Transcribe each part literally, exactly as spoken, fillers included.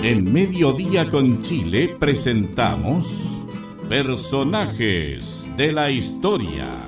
En Mediodía con Chile presentamos Personajes de la Historia.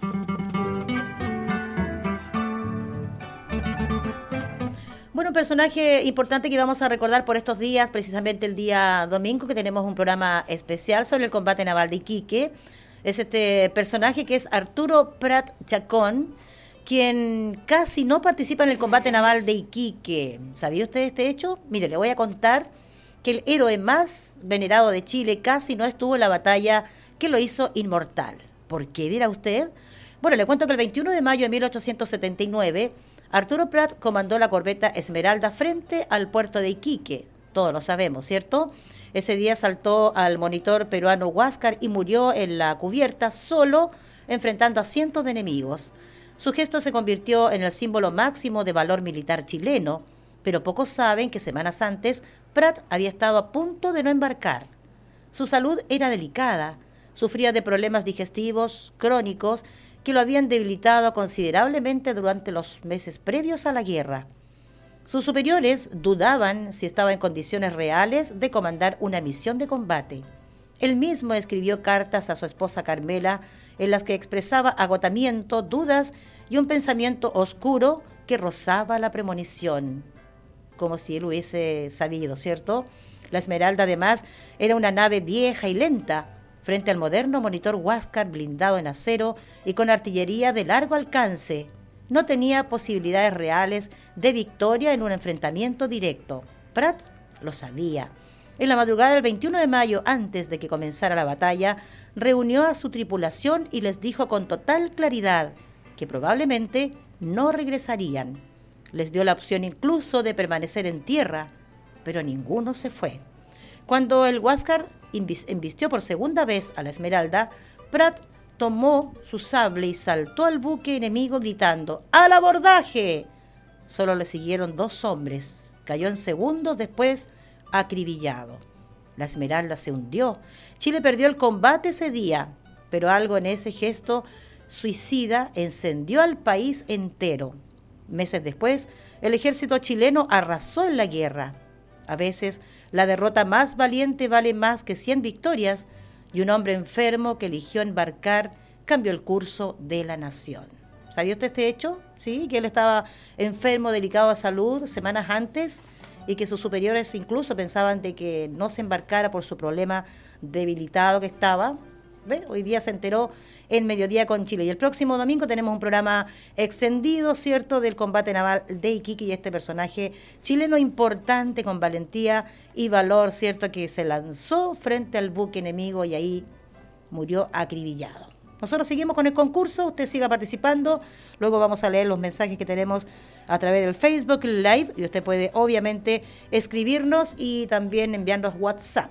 Bueno, un personaje importante que vamos a recordar por estos días, precisamente el día domingo, que tenemos un programa especial sobre el combate naval de Iquique. Es este personaje que es Arturo Prat Chacón, quien casi no participa en el combate naval de Iquique. ¿Sabía usted este hecho? Mire, le voy a contar que el héroe más venerado de Chile casi no estuvo en la batalla que lo hizo inmortal. ¿Por qué, dirá usted? Bueno, le cuento que el veintiuno de mayo de mil ochocientos setenta y nueve, Arturo Prat comandó la corbeta Esmeralda frente al puerto de Iquique. Todos lo sabemos, ¿cierto? Ese día saltó al monitor peruano Huáscar y murió en la cubierta solo, enfrentando a cientos de enemigos. Su gesto se convirtió en el símbolo máximo de valor militar chileno, pero pocos saben que semanas antes Prat había estado a punto de no embarcar. Su salud era delicada, sufría de problemas digestivos crónicos que lo habían debilitado considerablemente durante los meses previos a la guerra. Sus superiores dudaban si estaba en condiciones reales de comandar una misión de combate. Él mismo escribió cartas a su esposa Carmela en las que expresaba agotamiento, dudas y un pensamiento oscuro que rozaba la premonición. Como si él hubiese sabido, ¿cierto? La Esmeralda, además, era una nave vieja y lenta, frente al moderno monitor Huáscar blindado en acero y con artillería de largo alcance. No tenía posibilidades reales de victoria en un enfrentamiento directo. Prat lo sabía. En la madrugada del veintiuno de mayo, antes de que comenzara la batalla, reunió a su tripulación y les dijo con total claridad que probablemente no regresarían. Les dio la opción incluso de permanecer en tierra, pero ninguno se fue. Cuando el Huáscar embistió por segunda vez a la Esmeralda, Prat tomó su sable y saltó al buque enemigo gritando ¡al abordaje! Solo le siguieron dos hombres. Cayó en segundos después, acribillado. La Esmeralda se hundió. Chile perdió el combate ese día, pero algo en ese gesto suicida encendió al país entero. Meses después, el ejército chileno arrasó en la guerra. A veces, la derrota más valiente vale más que cien victorias, y un hombre enfermo que eligió embarcar cambió el curso de la nación. ¿Sabía usted este hecho? Sí, que él estaba enfermo, delicado de salud, semanas antes, y que sus superiores incluso pensaban de que no se embarcara por su problema debilitado que estaba. ¿Ve? Hoy día se enteró en Mediodía con Chile. Y el próximo domingo tenemos un programa extendido, ¿cierto?, del combate naval de Iquique y este personaje chileno importante con valentía y valor, ¿cierto?, que se lanzó frente al buque enemigo y ahí murió acribillado. Nosotros seguimos con el concurso, usted siga participando, luego vamos a leer los mensajes que tenemos a través del Facebook Live y usted puede obviamente escribirnos y también enviarnos WhatsApp.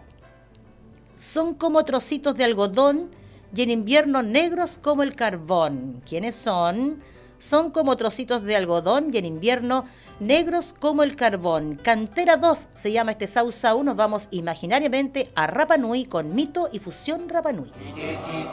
Son como trocitos de algodón y en invierno negros como el carbón. ¿Quiénes son? Son como trocitos de algodón y en invierno negros como el carbón. Cantera dos se llama este Sau Sau. Nos vamos imaginariamente a Rapa Nui con Mito y Fusión Rapa Nui.